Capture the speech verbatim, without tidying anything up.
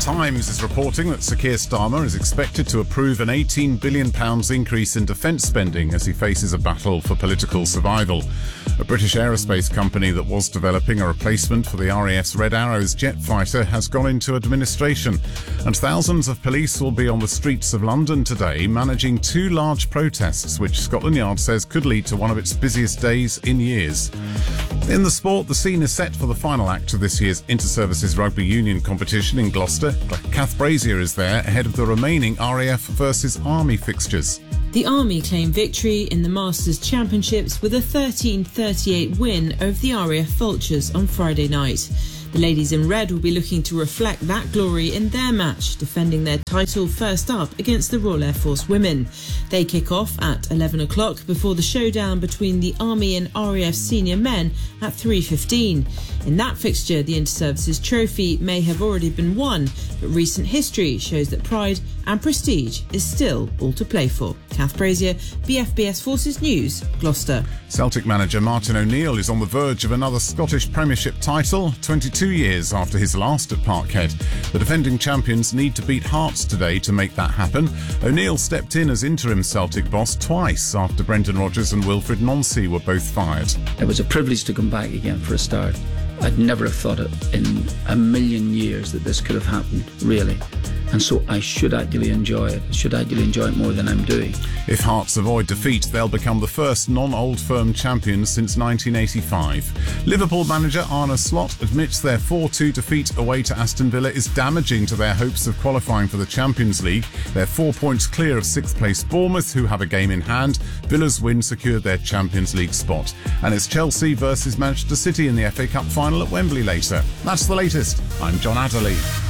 Times is reporting that Sir Keir Starmer is expected to approve an eighteen billion pounds increase in defence spending as he faces a battle for political survival. A British aerospace company that was developing a replacement for the R A F's Red Arrows jet fighter has gone into administration, and thousands of police will be on the streets of London today managing two large protests which Scotland Yard says could lead to one of its busiest days in years. In the sport, the scene is set for the final act of this year's Inter-Services Rugby Union competition in Gloucester. Kath Brazier is there ahead of the remaining R A F versus Army fixtures. The Army claimed victory in the Masters Championships with a thirteen thirty-eight win over the R A F Vultures on Friday night. The ladies in red will be looking to reflect that glory in their match, defending their title first up against the Royal Air Force women. They kick off at eleven o'clock before the showdown between the Army and R A F senior men at three fifteen. In that fixture, the Inter-Services Trophy may have already been won, but recent history shows that pride and prestige is still all to play for. Kath Brazier, B F B S Forces News, Gloucester. Celtic manager Martin O'Neill is on the verge of another Scottish Premiership title, twenty-two years after his last at Parkhead. The defending champions need to beat Hearts today to make that happen. O'Neill stepped in as interim Celtic boss twice after Brendan Rodgers and Wilfred Nancy were both fired. It was a privilege to come back again for a start. I'd never have thought it in a million years that this could have happened, really. And so I should actually enjoy it. I should actually enjoy it more than I'm doing. If Hearts avoid defeat, they'll become the first non-Old Firm champions since nineteen eighty-five. Liverpool manager Arne Slot admits their four two defeat away to Aston Villa is damaging to their hopes of qualifying for the Champions League. They're four points clear of sixth place Bournemouth, who have a game in hand. Villa's win secured their Champions League spot. And it's Chelsea versus Manchester City in the F A Cup final at Wembley later. That's the latest. I'm John Adderley.